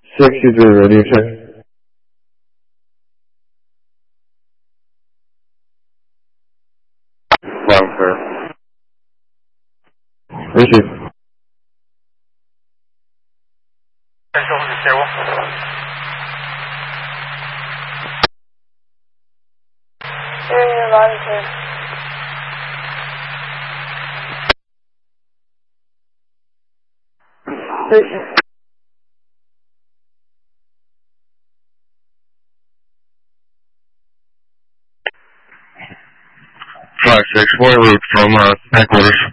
63 ready, check. Loud and clear. Receive. Loud and clear. Flight 6, route from headquarters.